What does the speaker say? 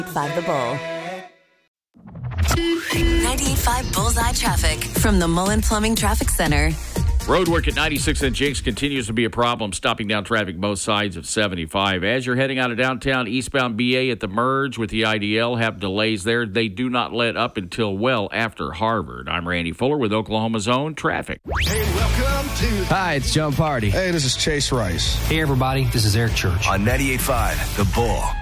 5 The Bull. 98.5 Bullseye Traffic from the Mullen Plumbing Traffic Center. Roadwork at 96 and Jinx continues to be a problem, stopping down traffic both sides of 75. As you're heading out of downtown, eastbound BA at the merge with the IDL have delays there. They do not let up until well after Harvard. I'm Randy Fuller with Oklahoma's own traffic. Hey, welcome to... Hi, it's John Party. Hey, this is Chase Rice. Hey, everybody, this is Eric Church. On 98.5, The Bull.